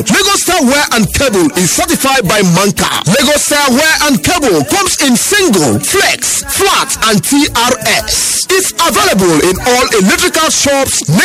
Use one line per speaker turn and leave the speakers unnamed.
Lego Star Wire and Cable is certified by Manka. Lego Star Wire and Cable comes in single, flex, flat, and TRS. It's available in all electrical shops.